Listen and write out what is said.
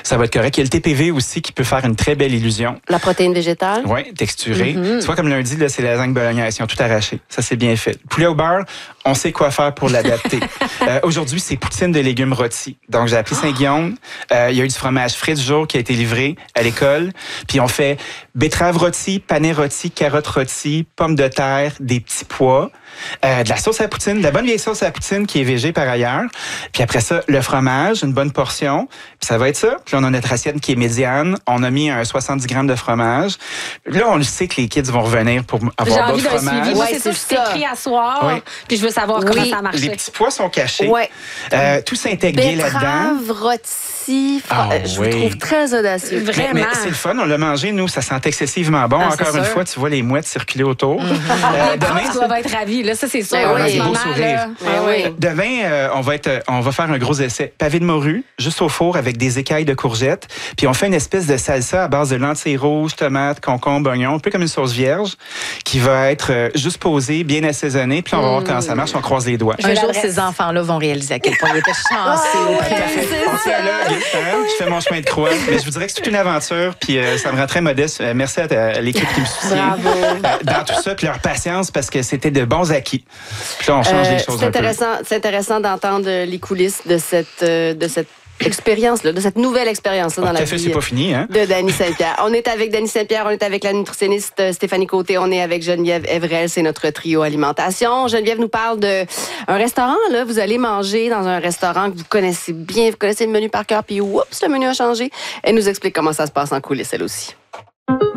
Ça va être correct. Il y a le TPV aussi qui peut faire une très belle illusion. La protéine végétale? Oui, texturée. Tu vois, comme lundi, là, c'est la lasagne bolognaise. Ils ont tout arraché. Ça, c'est bien fait. Poulet au beurre, on sait quoi faire pour l'adapter. Aujourd'hui, c'est poutine de légumes rôtis. Donc, j'ai appelé Saint-Guillaume. Il y a eu du fromage frit du jour qui a été livré à l'école. Puis, on fait betterave rôtie, panais rôti, carottes rôties, pommes de terre, des petits pois. De la sauce à poutine, de la bonne vieille sauce à poutine qui est végé par ailleurs. Puis après ça, le fromage, une bonne portion. Puis ça va être ça. Puis là, on a notre assiette qui est médiane. On a mis un 70 grammes de fromage. Là, on le sait que les kids vont revenir pour avoir d'autres fromages. Suivi. Moi, c'est ça, je t'ai écrit à soir. Oui. Puis je veux savoir comment ça marche. Les petits pois sont cachés. Ouais. Tout s'intègre bien là-dedans. Betterave rôtie, je vous trouve très audacieux. Vraiment. Mais c'est le fun. On l'a mangé, nous. Ça sent excessivement bon. Encore une fois, tu vois les mouettes circuler autour. Demain, tu dois être ravi. Là, ça, c'est sûr. Oui, beau sourire. Demain, on va faire un gros essai. Pavé de morue, juste au four avec des écailles de courgettes. Puis on fait une espèce de salsa à base de lentilles rouges, tomates, concombres, oignons, un peu comme une sauce vierge, qui va être juste posée, bien assaisonnée. Puis on va voir comment ça marche. On croise les doigts. Un jour, ces enfants-là vont réaliser à quel point ils étaient chanceux. Je fais mon chemin de croix. Mais je vous dirais que c'est toute une aventure. Puis ça me rend très modeste. Merci à l'équipe qui me soutient dans tout ça. Puis leur patience, parce que c'était de bons acquis. Puis là, on change les choses un peu. C'est intéressant d'entendre les coulisses de cette expérience-là, de cette nouvelle expérience-là dans la vie c'est pas fini, hein? de Dany Saint-Pierre. On est avec Dany Saint-Pierre, on est avec la nutritionniste Stéphanie Côté, on est avec Geneviève Evrel, c'est notre trio alimentation. Geneviève nous parle d'un restaurant, là. Vous allez manger dans un restaurant que vous connaissez bien, vous connaissez le menu par cœur, puis oups, le menu a changé. Elle nous explique comment ça se passe en coulisses, elle aussi.